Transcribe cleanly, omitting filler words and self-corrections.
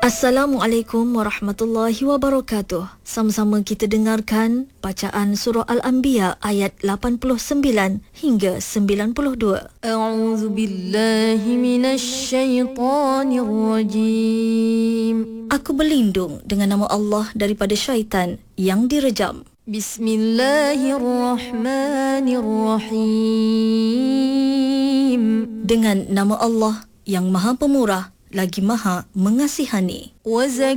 Assalamualaikum warahmatullahi wabarakatuh. Sama-sama kita dengarkan bacaan surah Al-Anbiya ayat 89 hingga 92. A'udzu billahi minasy syaithanir rajim. Aku berlindung dengan nama Allah daripada syaitan yang direjam. Bismillahirrahmanirrahim. Dengan nama Allah yang Maha Pemurah lagi Maha Mengasihani.